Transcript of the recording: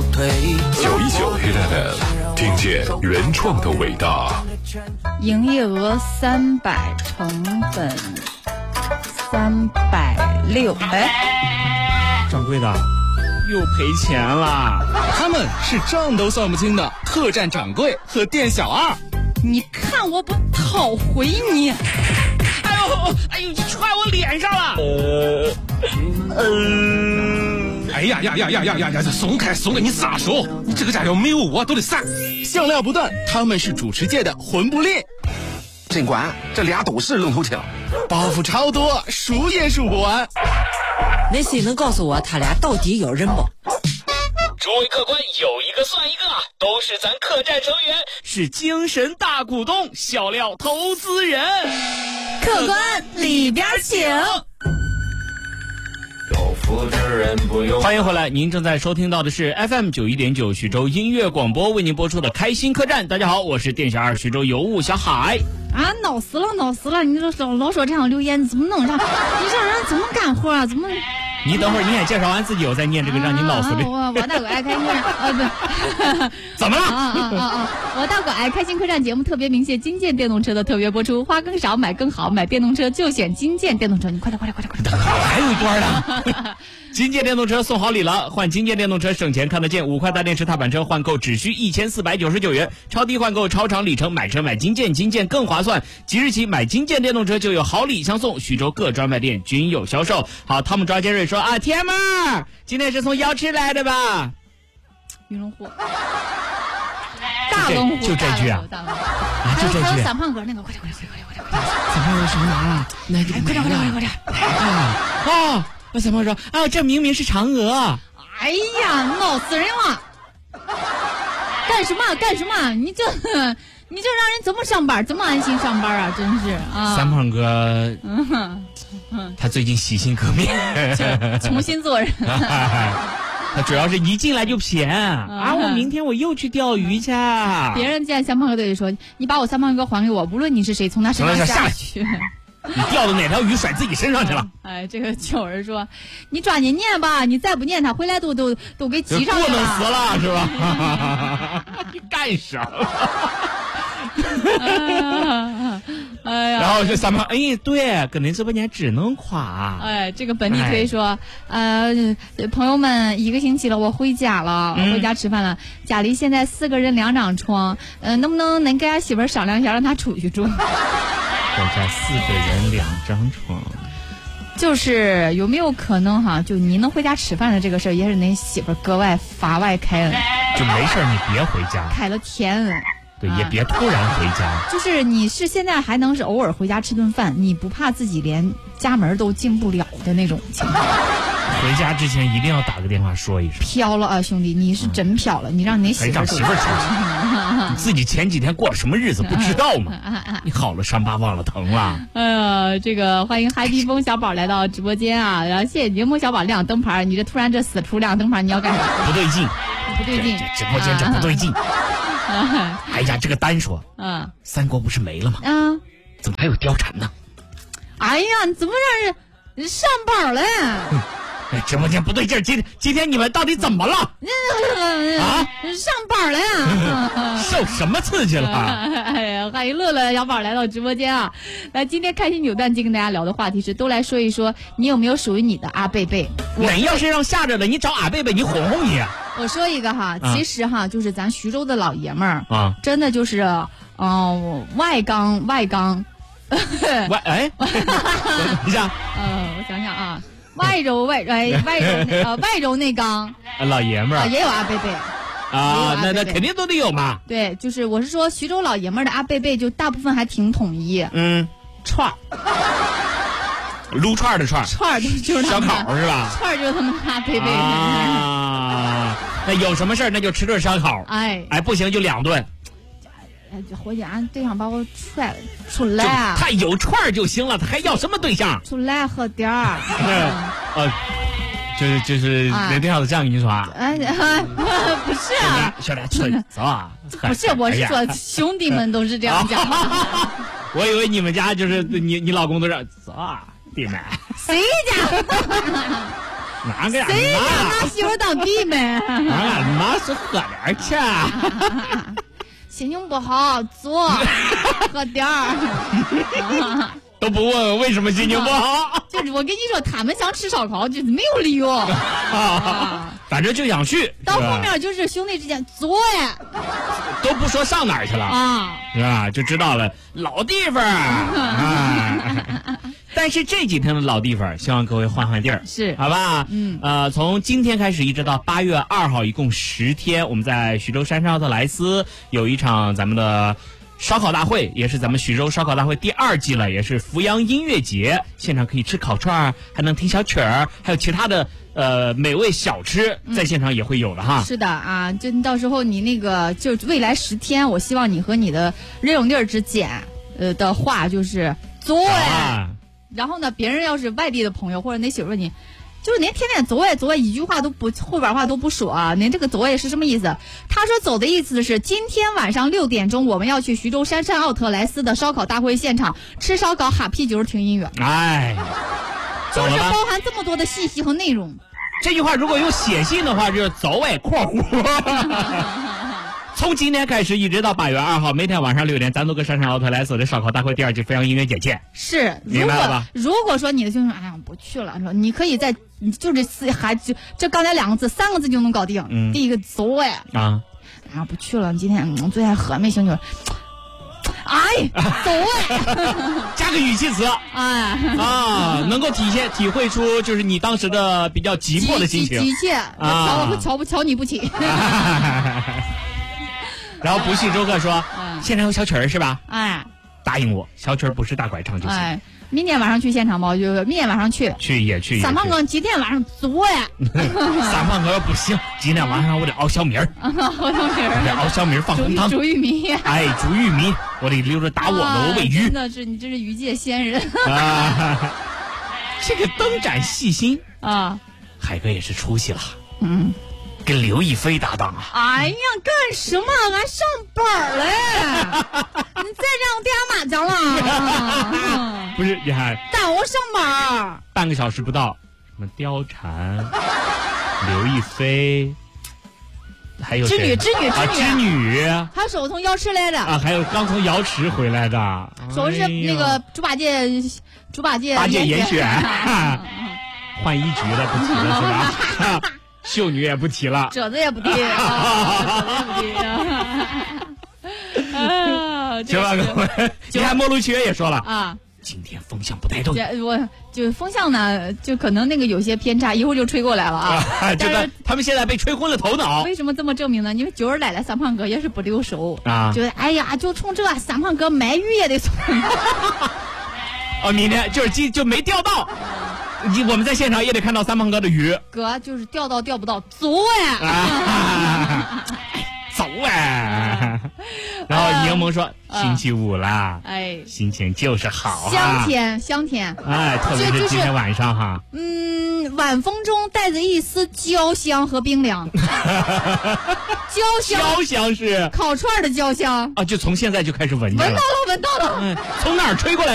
919 FM， 听见原创的伟大。 营业额300，成本360。 掌柜的，又赔钱了。 他们是账都算不清的客栈掌柜和店小二。 你看我不讨回你！ 哎呦，踹我脸上了！ 哎呀，松开，你撒手！你这个家伙没有我都得散。 笑料不断，他们是主持界的魂不吝。 尽管这俩都是愣头青， 包袱超多，数也数不完。 那谁能告诉我他俩到底有人不？ 诸位客官，有一个算一个，都是咱客栈成员，是精神大股东，笑料投资人。 客官里边请。 欢迎回来，您正在收听到的是 FM91.9 徐州音乐广播为您播出的开心客栈。大家好，我是店小二徐州尤物小海。 啊，恼死了！你这老说这样留言，你怎么弄上？你这人怎么干活啊？怎么？ 你等会儿，你还介绍完自己，我再念这个让你恼死的。 我大狗爱开心客栈，不， 怎么了？ 我大狗爱开心客栈节目特别鸣谢金建电动车的特别播出，花更少买更好，买电动车就选金建电动车。你快点！ 还有一段呢。金建电动车送好礼了，换金建电动车省钱看得见，5块大电池踏板车换购只需1499元，超低换购超长里程，买车买金建更划算。即日起买金建电动车就有好礼相送，徐州各专卖店均有销售。好，汤姆抓杰瑞说啊，天妹儿，今天是从瑶池来的吧？ 云龙湖，大龙湖， 就这句啊，就这句。 还有散胖哥那个，快点！ 散胖哥什么玩意儿？那就快点！ 哦。我小胖说啊，这明明是嫦娥。 哎呀，闹死人了！干什么？你就让人怎么上班，怎么安心上班啊？真是啊！ 三胖哥，他最近洗心革面， 重新做人。 他主要是一进来就谝啊！我明天我又去钓鱼去。 别人见三胖哥都得说，你把我三胖哥还给我，无论你是谁，从他身上下去。 你钓的哪条鱼甩自己身上去了？ 哎，这个有人说，你抓紧念吧，你再不念他回来都给骑上去了， 不能死了是吧？你干啥？ 哎呀， 然后这三胖，哎，对，跟您直播间只能夸。 哎，这个本地推说，朋友们，1个星期了，我回家了，回家吃饭了。家里现在4个人2张床，能不能跟俺媳妇商量一下，让她出去住？ 在家4个人2张床， 就是有没有可能哈？就你能回家吃饭的这个事儿，也是恁媳妇格外法外开恩。 就没事你别回家， 开了天恩。 对，也别突然回家。 就是你是现在还能是偶尔回家吃顿饭，你不怕自己连家门都进不了的那种情况。 回家之前一定要打个电话说一声。 飘了啊，兄弟，你是真飘了，你让你媳妇出去。 你自己前几天过了什么日子不知道吗？你好了伤疤忘了疼了。 这个欢迎嗨逼风小宝来到直播间啊，然后谢谢柠檬小宝亮灯牌，你这突然这4处亮灯牌，你要干啥？ 不对劲，这直播间这不对劲。哎呀，这个单说，三国不是没了吗？怎么还有貂蝉呢？ 哎呀，你怎么让人上班了？ 直播间不对劲儿，今天你们到底怎么了？ 上班了呀！ 受什么刺激了？ 哎呀，欢迎乐乐小宝来到直播间啊！那今天开心扭蛋机跟大家聊的话题是，都来说一说你有没有属于你的阿贝贝？ 人要身上下着的，你找阿贝贝，你哄哄你。 我说一个哈，其实哈，就是咱徐州的老爷们儿啊， 真的就是，外刚。 等一下， 我想想啊。外柔内刚， 老爷们儿也有阿贝贝啊，那肯定都得有嘛。 对，就是我是说徐州老爷们儿的阿贝贝，就大部分还挺统一。串儿， 撸串的串儿就是小烤是吧？ 串儿就是他们阿贝贝啊。那有什么事儿那就吃顿烧烤，哎，不行就2顿。 伙计，俺对象把我踹出来啊！ 他有串儿就行了，他还要什么对象？ 出来喝点儿。 就是那对象是这样跟你说啊？ 不是啊， 小俩吹走啊？ 不是，我是说兄弟们都是这样讲。 我以为你们家就是你老公都是走啊，弟妹。 谁家？ 哪个呀？ 谁家拿媳妇当弟妹？ 妈说喝点儿去。 心情不好，坐，喝点儿。 都不问问为什么心情不好。 就是我跟你说，他们想吃烧烤，就是没有理由。 反正就想去。 到后面就是兄弟之间坐呀， 都不说上哪儿去了啊， 是吧？就知道了老地方啊。但是这几天的老地方，希望各位换换地儿， 是好吧？从今天开始一直到8月2号，一共10天，我们在徐州山上奥特莱斯有一场咱们的烧烤大会，也是咱们徐州烧烤大会第2季了，也是阜阳音乐节，现场可以吃烤串，还能听小曲儿，还有其他的美味小吃，在现场也会有的哈。 是的啊，就到时候你那个就未来10天，我希望你和你的任用地儿之间的话就是坐呀。然后呢，别人要是外地的朋友或者那媳妇你，就是您天天走呀，一句话都不后边话都不说啊。您这个走呀是什么意思？他说走的意思是今天晚上6点钟我们要去徐州杉杉奥特莱斯的烧烤大会现场吃烧烤、哈啤酒、听音乐。 哎， 就是包含这么多的信息和内容。 这句话如果用写信的话，就是走哎括弧。从今天开始一直到8月2号，每天晚上6点，咱都跟杉杉奥特莱斯的烧烤大会第2季阜阳音乐节见。 是， 明白了吧？ 如果说你的兄弟说，哎呀，不去了，说你可以在，就这4还就这刚才2个字3个字就能搞定。第一个走哎啊，不去了，今天最爱喝没兴趣。哎，走哎， 加个语气词， 哎能够体会出就是你当时的比较急迫的心情， 急切啊，瞧你不起。 然后不信周克说，现场有小曲儿是吧？ 哎， 答应我，小曲儿不是大拐唱就行。 哎，明天晚上去现场吧，就明天晚上去也去。 三胖哥今天晚上坐呀。 三胖哥不行，今天晚上我得熬小米儿，得熬小米儿放红汤， 煮玉米。 哎，煮玉米，我得留着打我的，我喂鱼。 真的是你这是鱼界仙人啊！这个灯盏细心啊， 海哥也是出息了。跟刘亦菲搭档啊！ 哎呀，干什么？俺上班嘞！你再让我打麻将了？ 不是，你看， 耽误上班， 半个小时不到，什么貂蝉、刘亦菲，还有谁？织女， 还有手从瑶池来的啊，还有刚从瑶池回来的， 手是那个猪八戒严选，换一局了，不提了是吧？秀女也不提了， 褶子也不提，行吧，各位，你看莫如雪也说了啊， 今天风向不太对， 我就风向呢，就可能那个有些偏差，一会儿就吹过来了啊。 但是他们现在被吹昏了头脑。 为什么这么证明呢？因为九儿来了，三胖哥也是不留手啊， 就哎呀，就冲这三胖哥买鱼也得送。 哦，明天就没钓到。我们在现场也得看到三胖哥的鱼， 哥就是钓到钓不到，走走哎！然后柠檬说：“星期5啦， 哎， 心情就是好啊，香甜， 哎，特别是今天晚上哈， 晚风中带着一丝焦香和冰凉， 焦香是烤串的焦香啊，就从现在就开始闻到了，从哪儿吹过来？